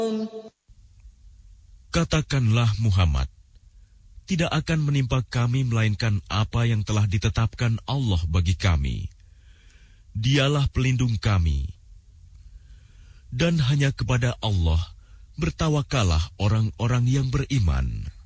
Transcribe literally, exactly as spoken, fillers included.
Katakanlah Muhammad, tidak akan menimpa kami melainkan apa yang telah ditetapkan Allah bagi kami. Dialah pelindung kami. Dan hanya kepada Allah bertawakallah orang-orang yang beriman.